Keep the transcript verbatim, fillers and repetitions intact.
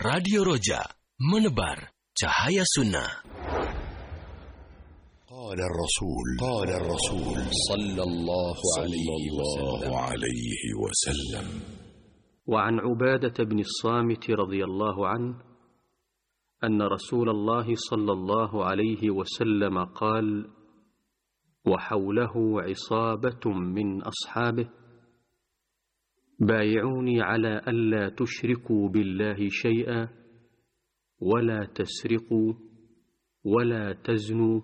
Radio Roja, menebar cahaya sunnah. قال الرسول قال الرسول صلى الله عليه وسلم. وعن عبادة بن الصامت رضي الله عنه أن رسول الله صلى الله عليه وسلم قال: وحوله عصابة من أصحابه: بايعوني على ألا تشركوا بالله شيئا، ولا تسرقوا، ولا تزنوا،